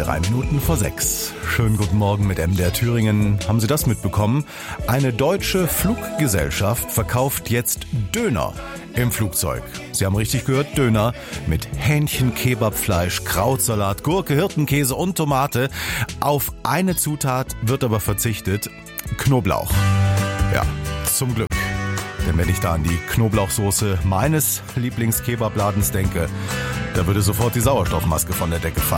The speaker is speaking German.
6:03. Schönen guten Morgen mit MDR Thüringen. Haben Sie das mitbekommen? Eine deutsche Fluggesellschaft verkauft jetzt Döner im Flugzeug. Sie haben richtig gehört, Döner mit Hähnchen, Kebabfleisch, Krautsalat, Gurke, Hirtenkäse und Tomate. Auf eine Zutat wird aber verzichtet: Knoblauch. Ja, zum Glück. Denn wenn ich da an die Knoblauchsoße meines Lieblingskebabladens denke, da würde sofort die Sauerstoffmaske von der Decke fallen.